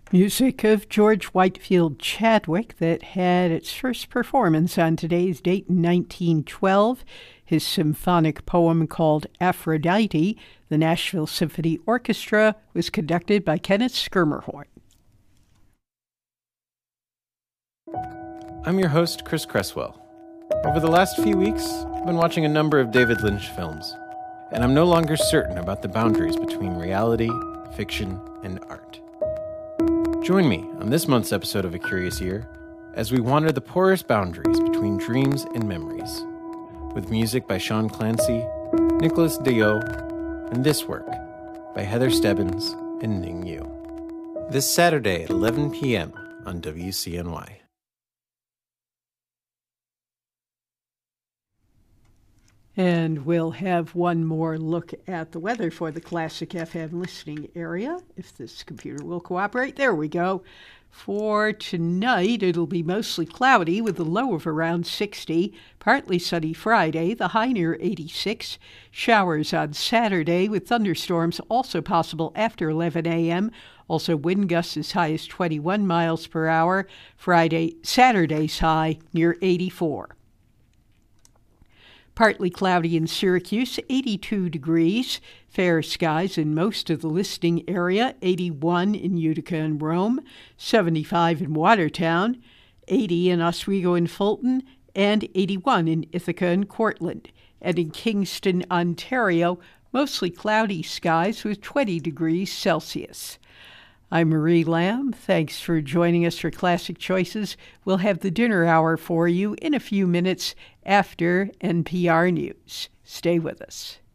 Music of George Whitefield Chadwick that had its first performance on today's date in 1912. His symphonic poem called Aphrodite, the Nashville Symphony Orchestra, was conducted by Kenneth Schermerhorn. I'm your host, Chris Cresswell. Over the last few weeks, I've been watching a number of David Lynch films, and I'm no longer certain about the boundaries between reality, fiction, and art. Join me on this month's episode of A Curious Ear as we wander the porous boundaries between dreams and memories, with music by Sean Clancy, Nicholas Dio, and this work by Heather Stebbins and Ning Yu. This Saturday at 11 p.m. on WCNY. And we'll have one more look at the weather for the Classic FM listening area, if this computer will cooperate. There we go. For tonight, it'll be mostly cloudy with a low of around 60, partly sunny Friday, the high near 86. Showers on Saturday with thunderstorms also possible after 11 a.m. Also wind gusts as high as 21 miles per hour. Saturday's high near 84. Partly cloudy in Syracuse, 82 degrees. Fair skies in most of the listening area, 81 in Utica and Rome, 75 in Watertown, 80 in Oswego and Fulton, and 81 in Ithaca and Cortland. And in Kingston, Ontario, mostly cloudy skies with 20 degrees Celsius. I'm Marie Lamb. Thanks for joining us for Classic Choices. We'll have the dinner hour for you in a few minutes after NPR News. Stay with us.